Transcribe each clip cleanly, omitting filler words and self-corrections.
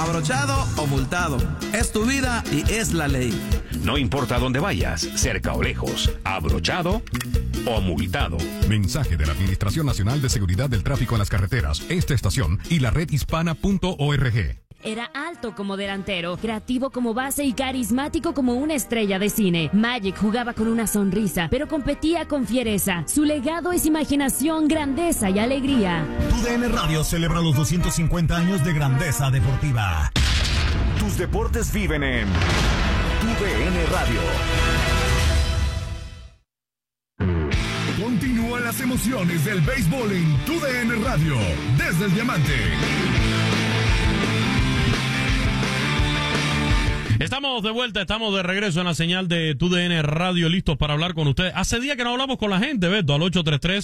Abrochado o multado, es tu vida y es la ley. No importa dónde vayas, cerca o lejos, abrochado o multado. Mensaje de la Administración Nacional de Seguridad del Tráfico en las Carreteras, esta estación y la redhispana.org. Era alto como delantero, creativo como base y carismático como una estrella de cine. Magic jugaba con una sonrisa, pero competía con fiereza. Su legado es imaginación, grandeza y alegría. TUDN Radio celebra los 250 años de grandeza deportiva. Tus deportes viven en TUDN Radio. Continúan las emociones del béisbol en TUDN Radio, desde el Diamante. Estamos de vuelta, estamos de regreso en la señal de TUDN Radio, listos para hablar con ustedes. Hace días que no hablamos con la gente, Beto, al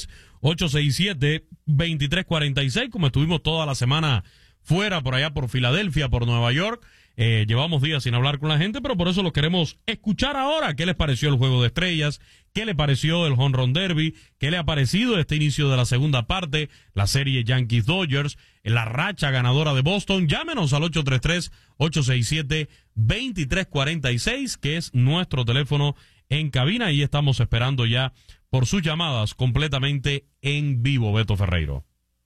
833-867-2346, como estuvimos toda la semana fuera, por allá por Filadelfia, por Nueva York. Llevamos días sin hablar con la gente, pero por eso lo queremos escuchar ahora. ¿Qué les pareció el Juego de Estrellas? ¿Qué le pareció el Home Run Derby? ¿Qué le ha parecido este inicio de la segunda parte? La serie Yankees-Dodgers, la racha ganadora de Boston. Llámenos al 833-867-2346, que es nuestro teléfono en cabina, y estamos esperando ya por sus llamadas completamente en vivo, Beto Ferreiro.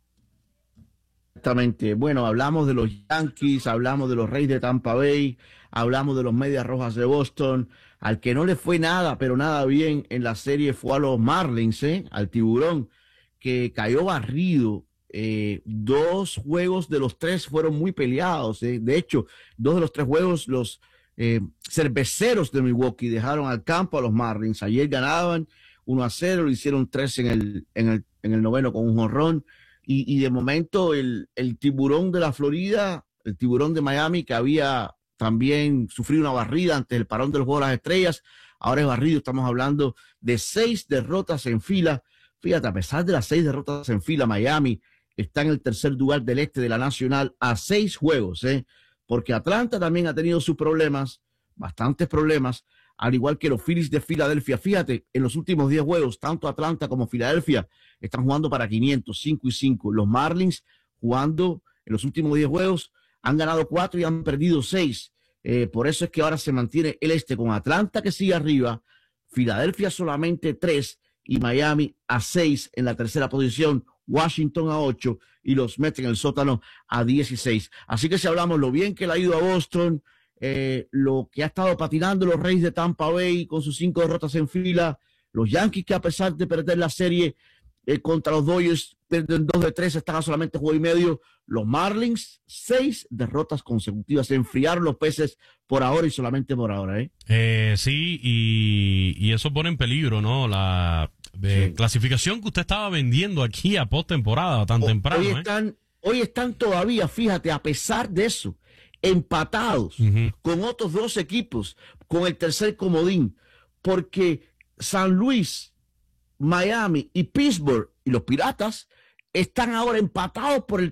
Exactamente. Bueno, hablamos de los Yankees, hablamos de los Reyes de Tampa Bay, hablamos de los Medias Rojas de Boston. Al que no le fue nada, pero nada bien en la serie fue a los Marlins, al Tiburón, que cayó barrido. 2 juegos de los 3 fueron muy peleados. De hecho, 2 de los 3 juegos los cerveceros de Milwaukee dejaron al campo a los Marlins. Ayer ganaban 1-0, lo hicieron 3 en el noveno con un jonrón. Y de momento el Tiburón de la Florida, el Tiburón de Miami, que había también sufrido una barrida antes del parón del Juego de las Estrellas, ahora es barrido. Estamos hablando de 6 derrotas en fila. Fíjate, a pesar de las 6 derrotas en fila, Miami está en el tercer lugar del este de la Nacional a 6 juegos, porque Atlanta también ha tenido sus problemas, bastantes problemas, al igual que los Phillies de Filadelfia. Fíjate, en los últimos 10 juegos, tanto Atlanta como Filadelfia están jugando para 500, 5-5. Los Marlins jugando en los últimos 10 juegos han ganado 4 y han perdido 6. Por eso es que ahora se mantiene el este con Atlanta, que sigue arriba, Filadelfia solamente 3 y Miami a 6 en la tercera posición, Washington a 8 y los Mets en el sótano a 16. Así que si hablamos lo bien que le ha ido a Boston, lo que ha estado patinando los Reyes de Tampa Bay con sus 5 derrotas en fila, los Yankees que a pesar de perder la serie contra los Dodgers, pierden 2 de 3, están a solamente juego y medio. Los Marlins, 6 derrotas consecutivas. Se enfriaron los peces por ahora y solamente por ahora, Sí, y eso pone en peligro, ¿no? La clasificación que usted estaba vendiendo aquí a postemporada tan temprano. Hoy están todavía, fíjate, a pesar de eso, empatados con otros 2 equipos, con el tercer comodín, porque San Luis, Miami y Pittsburgh y los Piratas están ahora empatados por el